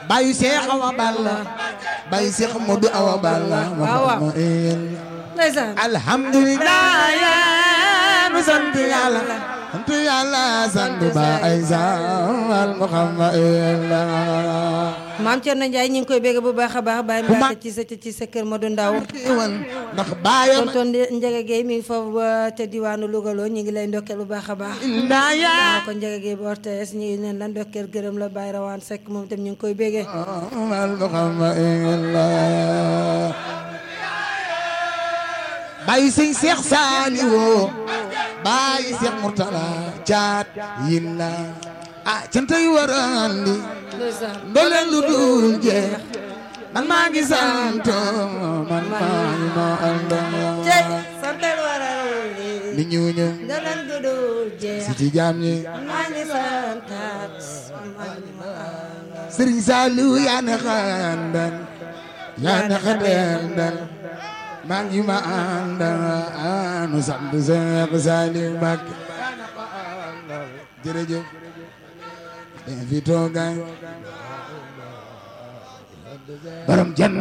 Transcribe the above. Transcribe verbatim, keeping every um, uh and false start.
bayu Seex Awa Balla bayu Seex Modu Awa Balla Muhammad ndeysaan alhamdulillah ya nu sant Yàlla sant Yàlla sant ba ay sal Muhammad maam Cerno Njaay ñu ngi koy bégg bu baax a baax Baye Mbacke ci sa ci sa kër Modou Ndaw ndax baayam tonton Njaga Gueye mi ngi foofu ba ca diwaanu Louga loo ñu ngi lay ndokkeel bu baax a baax ndaya ko Njaga Gueye bu R T S ñu neen la ndokkeel gërëm la Baye Rawaan Seck moom tam ñu ngi koy béggee Baye Sëñ Seex Saaliwu Baye Seex Murtala caat yilla ah cantay warandi ndoleen lu dul jeex man maa ngi sant man maa ngi ma àndal santal warandi li ñu ñu ndoleen lu dul jeex si ci jaam ñi maa ngi santaat maa ngi ma àndal Sëriñ Saaliwu yaa ne xandan yaa ne xandan maa ngi ma àndal nu sant Seex Saaliwu Mbàkke jërëjëf dañ fi toogaay borom jann